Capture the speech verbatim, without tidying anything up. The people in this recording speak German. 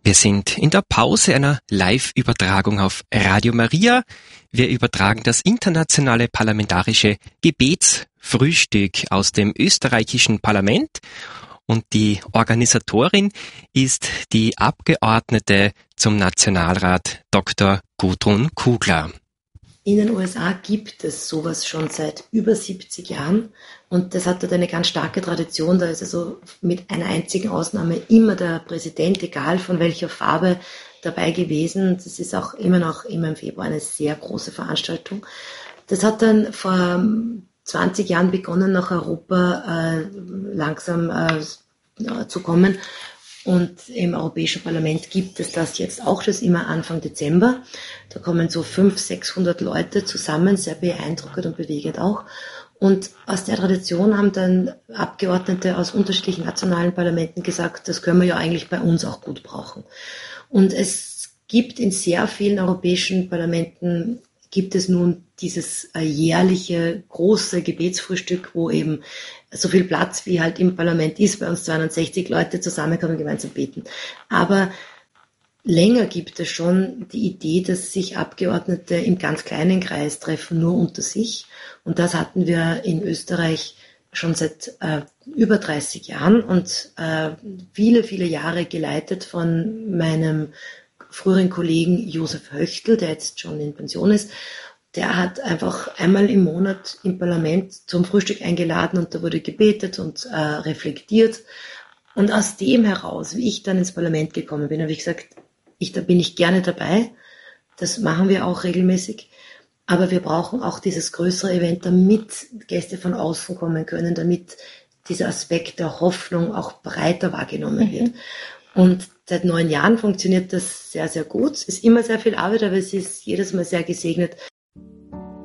Wir sind in der Pause einer Live-Übertragung auf Radio Maria. Wir übertragen das internationale parlamentarische Gebetsfrühstück aus dem österreichischen Parlament. Und die Organisatorin ist die Abgeordnete zum Nationalrat Doktor Gudrun Kugler. In den U S A gibt es sowas schon seit über siebzig Jahren und das hat dort eine ganz starke Tradition. Da ist also mit einer einzigen Ausnahme immer der Präsident, egal von welcher Farbe, dabei gewesen. Das ist auch immer noch immer im Februar eine sehr große Veranstaltung. Das hat dann vor zwanzig Jahren begonnen, nach Europa äh, langsam äh, zu kommen. Und im Europäischen Parlament gibt es das jetzt auch, das immer Anfang Dezember. Da kommen so fünfhundert, sechshundert Leute zusammen, sehr beeindruckend und bewegend auch. Und aus der Tradition haben dann Abgeordnete aus unterschiedlichen nationalen Parlamenten gesagt, das können wir ja eigentlich bei uns auch gut brauchen. Und es gibt in sehr vielen europäischen Parlamenten gibt es nun dieses äh, jährliche große Gebetsfrühstück, wo eben so viel Platz wie halt im Parlament ist, bei uns zweihundertsechzig Leute zusammenkommen, gemeinsam beten. Aber länger gibt es schon die Idee, dass sich Abgeordnete im ganz kleinen Kreis treffen, nur unter sich. Und das hatten wir in Österreich schon seit äh, über dreißig Jahren und äh, viele, viele Jahre geleitet von meinem früheren Kollegen Josef Höchtl, der jetzt schon in Pension ist. Der hat einfach einmal im Monat im Parlament zum Frühstück eingeladen und da wurde gebetet und äh, reflektiert. Und aus dem heraus, wie ich dann ins Parlament gekommen bin, habe ich gesagt, ich, da bin ich gerne dabei. Das machen wir auch regelmäßig. Aber wir brauchen auch dieses größere Event, damit Gäste von außen kommen können, damit dieser Aspekt der Hoffnung auch breiter wahrgenommen wird. Mhm. Und seit neun Jahren funktioniert das sehr, sehr gut. Es ist immer sehr viel Arbeit, aber es ist jedes Mal sehr gesegnet.